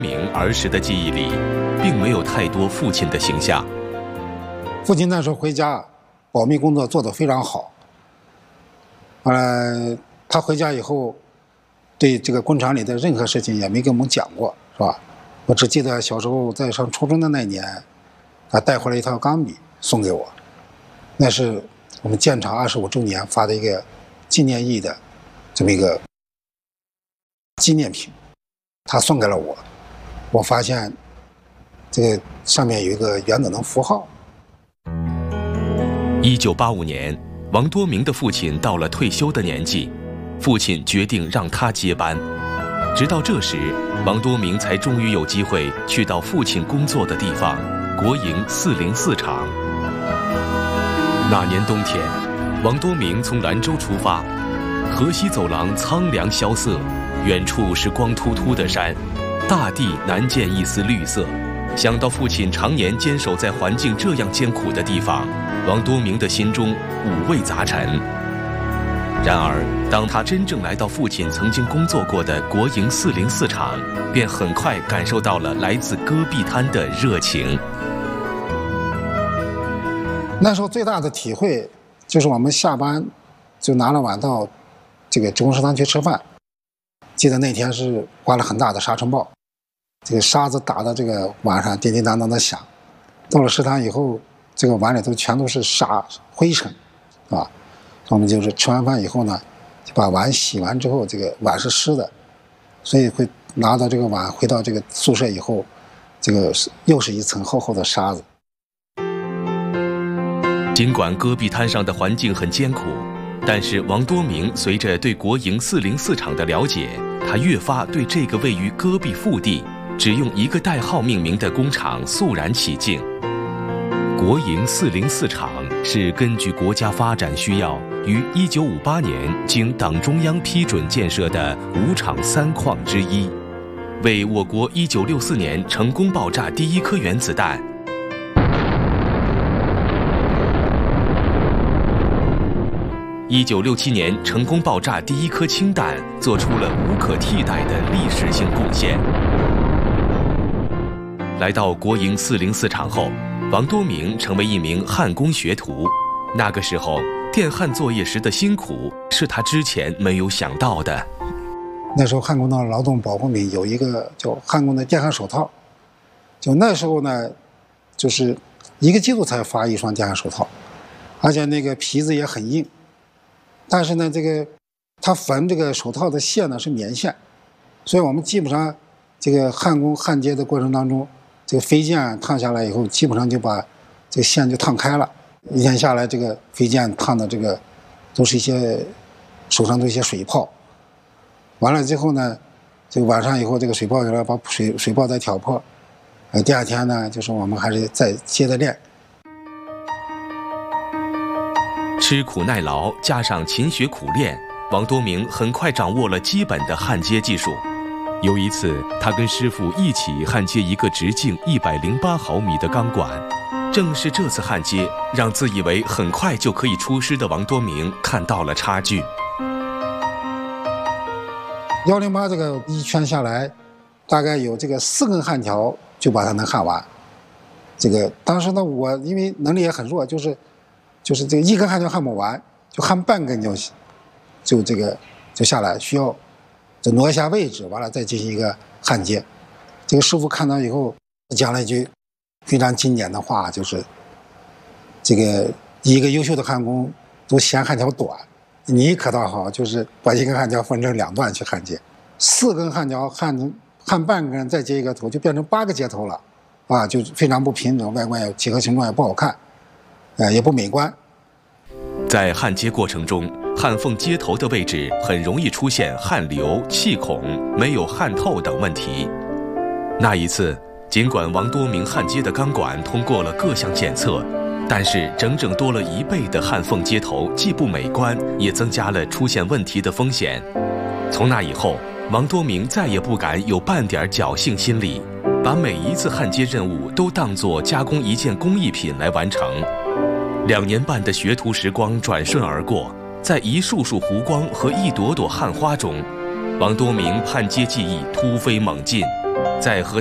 明儿时的记忆里，并没有太多父亲的形象。 父亲那时候回家，保密工作做得非常好。他回家以后，对这个工厂里的任何事情也没给我们讲过，是吧？我只记得小时候在上初中的那年，他带回来一套钢笔送给我，那是我们建厂25周年发的一个纪念意义的这么一个纪念品，他送给了我。我发现这个上面有一个原子能符号。 1985年，王多明的父亲到了退休的年纪，父亲决定让他接班。直到这时，王多明才终于有机会去到父亲工作的地方——国营404厂。那年冬天，王多明从兰州出发，河西走廊苍凉萧瑟，远处是光秃秃的山，大地难见一丝绿色。想到父亲常年坚守在环境这样艰苦的地方，王多明的心中五味杂陈。然而，当他真正来到父亲曾经工作过的国营404厂，便很快感受到了来自戈壁滩的热情。 那时候最大的体会就是我们下班就拿了碗到这个职工食堂去吃饭。记得那天是刮了很大的沙尘暴，这个沙子打到这个碗上叮叮当当的响。到了食堂以后，这个碗里头全都是沙灰尘，啊，我们就是吃完饭以后呢，就把碗洗完之后，这个碗是湿的，所以会拿到这个碗回到这个宿舍以后，这个又是一层厚厚的沙子。 尽管戈壁滩上的环境很艰苦，但是王多明随着对国营404厂的了解，他越发对这个位于戈壁腹地、只用一个代号命名的工厂肃然起敬。国营404厂是根据国家发展需要，于1958年经党中央批准建设的5厂3矿之一，为我国1964年成功爆炸第一颗原子弹。1967年成功爆炸第一颗氢弹，做出了无可替代的历史性贡献。来到国营404厂后，王多明成为一名焊工学徒。那个时候，电焊作业时的辛苦是他之前没有想到的。 那时候焊工的劳动保护里有一个叫焊工的电焊手套，就那时候呢，就是1个季度才发1双电焊手套，而且那个皮子也很硬。但是呢，这个它缝这个手套的线呢是棉线，所以我们基本上这个焊工焊接的过程当中，这个飞溅烫下来以后，基本上就把这个线就烫开了。一天下来，这个飞溅烫的这个都是一些手上都一些水泡。完了之后呢，这个晚上以后，这个水泡有了，把水泡再挑破。第二天呢，就是我们还是再接着练。 吃苦耐劳加上勤学苦练，王多明很快掌握了基本的焊接技术。有一次，他跟师傅一起焊接一个直径108毫米的钢管。正是这次焊接，让自以为很快就可以出师的王多明看到了差距。 108这个一圈下来，大概有这个4根焊条就把它能焊完。这个当时呢，我因为能力也很弱，就是这个1根焊条焊不完，就焊半根就这个就下来，需要就挪一下位置，完了再进行一个焊接。这个师傅看到以后讲了一句非常经典的话，就是这个一个优秀的焊工都嫌焊条短，你可倒好，就是把1根焊条分成2段去焊接，4根焊条焊半根，再接一个头，就变成8个接头了，啊，就非常不平整，外观也几何形状也不好看，也不美观。 在焊接过程中，焊缝接头的位置很容易出现焊流、气孔、没有焊透等问题。那一次，尽管王多明焊接的钢管通过了各项检测，但是整整多了1倍的焊缝接头既不美观，也增加了出现问题的风险。从那以后，王多明再也不敢有半点侥幸心理，把每一次焊接任务都当作加工一件工艺品来完成。2年半的学徒时光转瞬而过，在一束束弧光和一朵朵焊花中，王多明焊接技艺突飞猛进。 在和